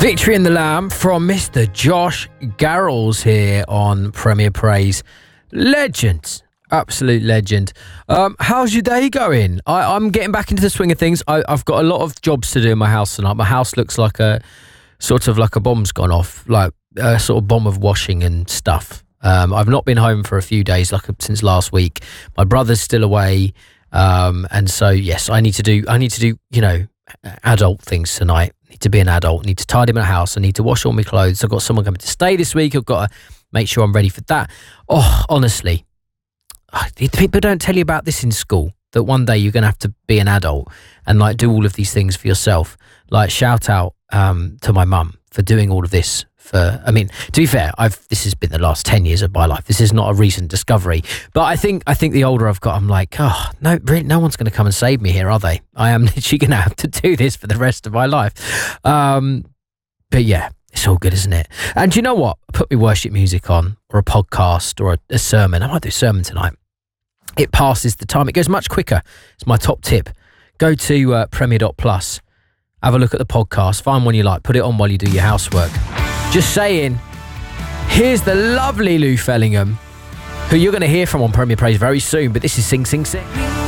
Victory in the Lamb from Mr. Josh Garrels here on Premier Praise. Legend. Absolute legend. How's your day going? I'm getting back into the swing of things. I've got a lot of jobs to do in my house tonight. My house looks like a bomb's gone off, like a sort of bomb of washing and stuff. I've not been home for a few days, since last week. My brother's still away, and so yes, I need to do adult things tonight. I need to be an adult. I need to tidy my house. I need to wash all my clothes. I've got someone coming to stay this week. I've got to make sure I'm ready for that. Oh, honestly, people don't tell you about this in school, that one day you're going to have to be an adult and do all of these things for yourself. Shout out to my mum for doing all of this. To be fair, this has been the last 10 years of my life. This is not a recent discovery. But I think the older I've got, I'm like, oh, no, really, no one's going to come and save me here, are they? I am literally going to have to do this for the rest of my life. But yeah, it's all good, isn't it? And you know what? Put me worship music on, or a podcast, or a sermon. I might do a sermon tonight. It passes the time. It goes much quicker. It's my top tip. Go to premier.plus. Have a look at the podcast. Find one you like. Put it on while you do your housework. Just saying, here's the lovely Lou Fellingham, who you're going to hear from on Premier Praise very soon, but this is Sing Sing Sing.